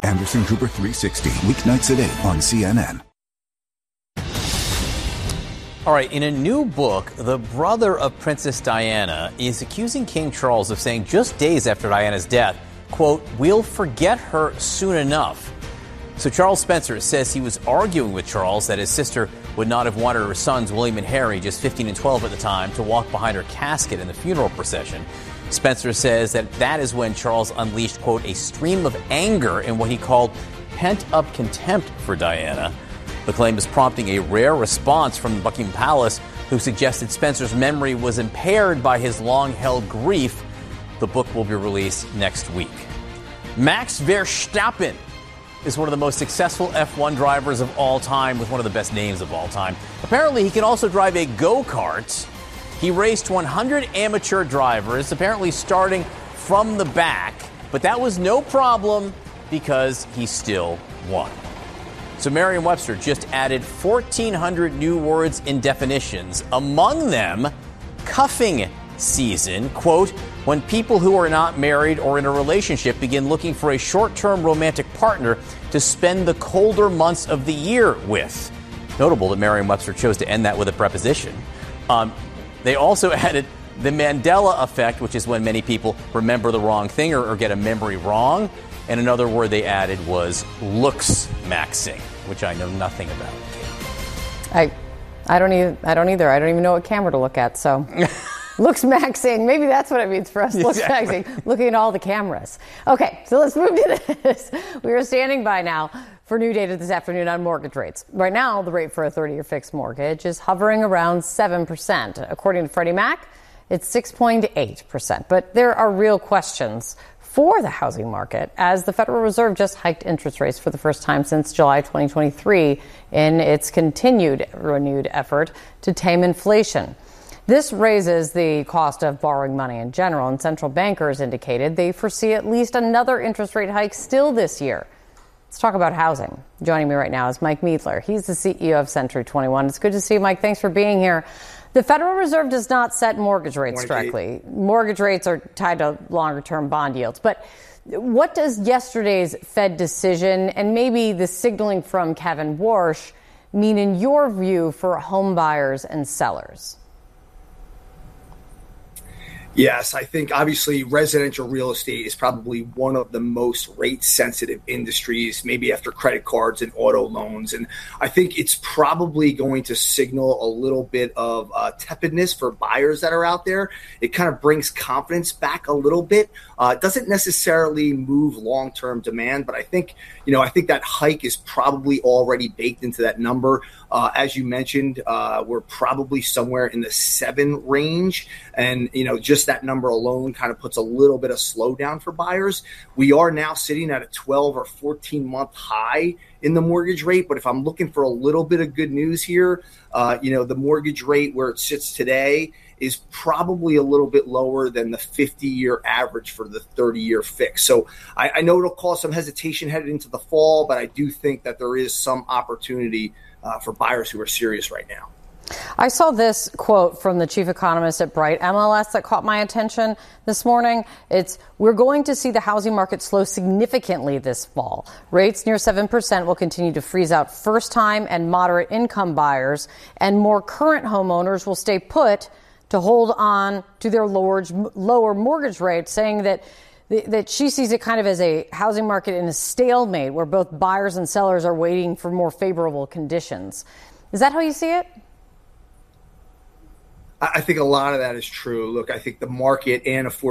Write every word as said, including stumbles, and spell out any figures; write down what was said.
Anderson Cooper three sixty, weeknights at eight on C N N. All right, in a new book, the brother of Princess Diana is accusing King Charles of saying just days after Diana's death, quote, "We'll forget her soon enough." So Charles Spencer says he was arguing with Charles that his sister would not have wanted her sons, William and Harry, just fifteen and twelve at the time, to walk behind her casket in the funeral procession. Spencer says that that is when Charles unleashed, quote, "a stream of anger and what he called pent-up contempt for Diana." The claim is prompting a rare response from Buckingham Palace, who suggested Spencer's memory was impaired by his long-held grief. The book will be released next week. Max Verstappen is one of the most successful F one drivers of all time, with one of the best names of all time. Apparently, he can also drive a go-kart. He raced one hundred amateur drivers, apparently starting from the back, but that was no problem because he still won. So Merriam-Webster just added fourteen hundred new words and definitions, among them cuffing season, quote, "when people who are not married or in a relationship begin looking for a short-term romantic partner to spend the colder months of the year with." Notable that Merriam-Webster chose to end that with a preposition. Um, they also added the Mandela effect, which is when many people remember the wrong thing or, or get a memory wrong. And another word they added was looks maxing, which I know nothing about. I, I don't either. I don't either. I don't even know what camera to look at. So, looks maxing. Maybe that's what it means for us. Looks Exactly. maxing. Looking at all the cameras. Okay, so let's move to this. We are standing by now for new data this afternoon on mortgage rates. Right now, the rate for a thirty-year fixed mortgage is hovering around seven percent. According to Freddie Mac, it's six point eight percent. But there are real questions for the housing market, as the Federal Reserve just hiked interest rates for the first time since July twenty twenty-three in its continued renewed effort to tame inflation. This raises the cost of borrowing money in general, and central bankers indicated they foresee at least another interest rate hike still this year. Let's talk about housing. Joining me right now is Mike Meadler. He's the C E O of Century twenty-one. It's good to see you, Mike. Thanks for being here. The Federal Reserve does not set mortgage rates directly. Mortgage rates are tied to longer-term bond yields. But what does yesterday's Fed decision and maybe the signaling from Kevin Warsh mean in your view for home buyers and sellers? Yes, I think obviously residential real estate is probably one of the most rate sensitive industries, maybe after credit cards and auto loans. And I think it's probably going to signal a little bit of uh, tepidness for buyers that are out there. It kind of brings confidence back a little bit. Uh, it doesn't necessarily move long-term demand, but I think, you know, I think that hike is probably already baked into that number. Uh, as you mentioned, uh, we're probably somewhere in the seven range. And, you know, just that number alone kind of puts a little bit of slowdown for buyers. We are now sitting at a twelve or fourteen month high in the mortgage rate. But if I'm looking for a little bit of good news here, uh, you know, the mortgage rate where it sits today is probably a little bit lower than the fifty year average for the thirty year fix. So I, I know it'll cause some hesitation headed into the fall, but I do think that there is some opportunity uh, for buyers who are serious right now. I saw this quote from the chief economist at Bright M L S that caught my attention this morning. It's, "We're going to see the housing market slow significantly this fall. Rates near seven percent will continue to freeze out first-time and moderate income buyers, and more current homeowners will stay put to hold on to their lower, lower mortgage rates," saying that that she sees it kind of as a housing market in a stalemate where both buyers and sellers are waiting for more favorable conditions. Is that how you see it? I think a lot of that is true. Look, I think the market and affordability